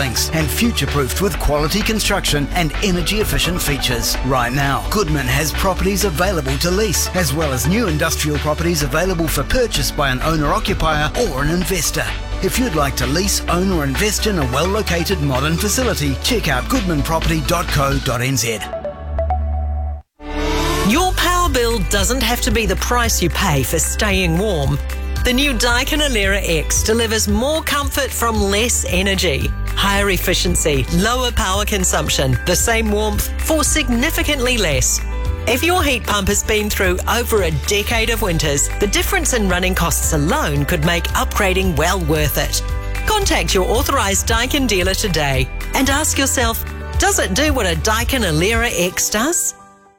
and future-proofed with quality construction and energy-efficient features. Right now, Goodman has properties available to lease, as well as new industrial properties available for purchase by an owner-occupier or an investor. If you'd like to lease, own or invest in a well-located modern facility, check out goodmanproperty.co.nz. Your power bill doesn't have to be the price you pay for staying warm. The new Daikin Alera X delivers more comfort from less energy, higher efficiency, lower power consumption, the same warmth for significantly less. If your heat pump has been through over a decade of winters, the difference in running costs alone could make upgrading well worth it. Contact your authorised Daikin dealer today and ask yourself, does it do what a Daikin Alera X does?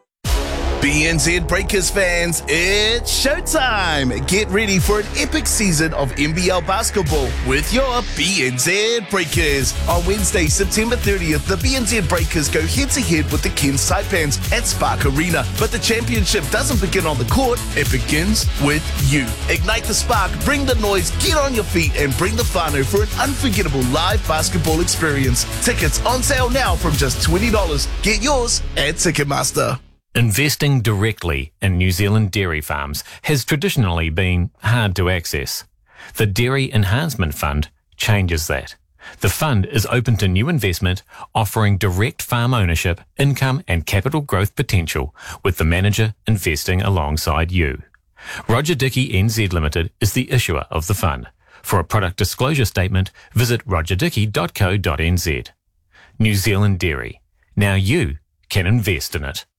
BNZ Breakers fans, it's showtime! Get ready for an epic season of NBL basketball with your BNZ Breakers. On Wednesday, September 30th, the BNZ Breakers go head-to-head with the Cairns Taipans at Spark Arena. But the championship doesn't begin on the court, it begins with you. Ignite the spark, bring the noise, get on your feet, and bring the whānau for an unforgettable live basketball experience. Tickets on sale now from just $20. Get yours at Ticketmaster. Investing directly in New Zealand dairy farms has traditionally been hard to access. The Dairy Enhancement Fund changes that. The fund is open to new investment, offering direct farm ownership, income and capital growth potential, with the manager investing alongside you. Roger Dickey NZ Limited is the issuer of the fund. For a product disclosure statement, visit rogerdickey.co.nz. New Zealand Dairy. Now you can invest in it.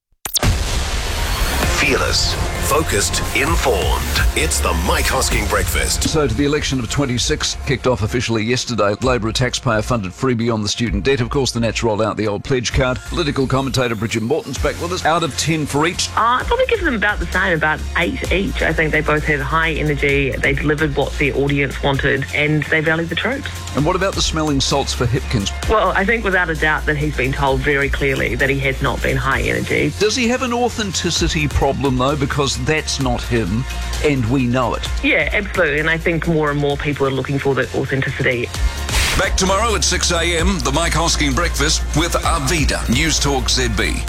Fearless, focused, informed. It's the Mike Hosking Breakfast. So to the election of 26 kicked off officially yesterday. Labor, a taxpayer-funded freebie on the student debt. Of course, the Nats rolled out the old pledge card. Political commentator Bridget Morton's back with us. Out of 10 for each. I'd probably give them about the same, about 8 each. I think they both had high energy. They delivered what the audience wanted, and they rallied the troops. And what about the smelling salts for Hipkins? Well, I think without a doubt that he's been told very clearly that he has not been high energy. Does he have an authenticity problem, though? Because that's not him, and we know it. Yeah, absolutely. And I think more and more people are looking for that authenticity. Back tomorrow at 6 a.m, the Mike Hosking Breakfast with Arvida, News Talk ZB.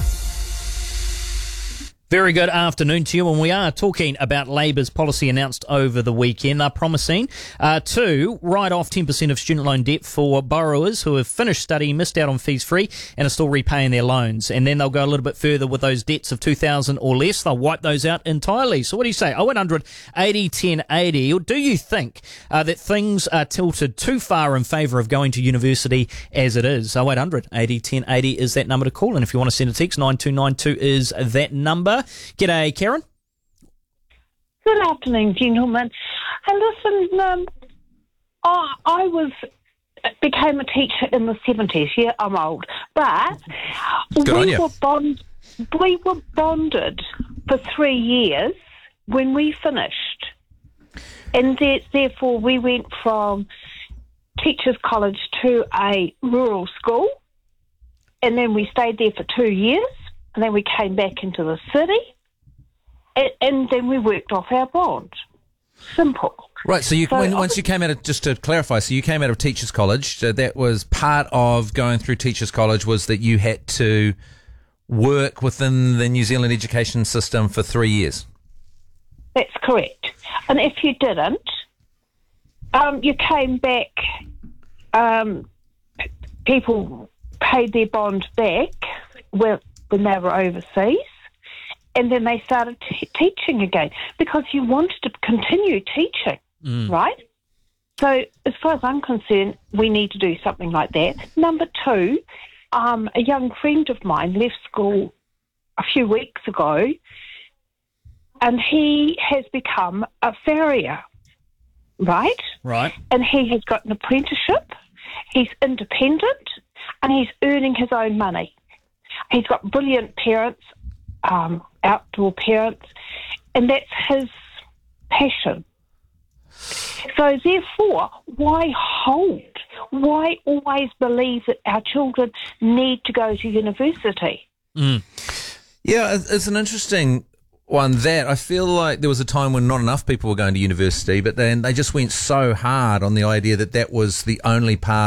Very good afternoon to you, and we are talking about Labor's policy announced over the weekend. They're promising to write off 10% of student loan debt for borrowers who have finished study, missed out on fees free, and are still repaying their loans. And then they'll go a little bit further with those debts of $2,000 or less. They'll wipe those out entirely. So what do you say? 0800 80 10 80. Or do you think that things are tilted too far in favour of going to university as it is? 0800 80 10 80 is that number to call. And if you want to send a text, 9292 is that number. G'day, Karen. Good afternoon, gentlemen. And listen, I became a teacher in the 70s. Yeah, I'm old. But we were bonded for 3 years when we finished. And therefore we went from Teachers College to a rural school. And then we stayed there for 2 years. And then we came back into the city, and then we worked off our bond. Simple. Right, so once you came out of, just to clarify, so you came out of Teachers College, so that was part of going through Teachers College was that you had to work within the New Zealand education system for 3 years? That's correct. And if you didn't, you came back, people paid their bond back when they were overseas, and then they started teaching again because you wanted to continue teaching, right? So as far as I'm concerned, we need to do something like that. Number two, a young friend of mine left school a few weeks ago, and he has become a farrier, right? Right. And he has got an apprenticeship, he's independent, and he's earning his own money. He's got brilliant parents, outdoor parents, and that's his passion. So therefore, why hold? Why always believe that our children need to go to university? Yeah, it's an interesting one that I feel like there was a time when not enough people were going to university, but then they just went so hard on the idea that that was the only path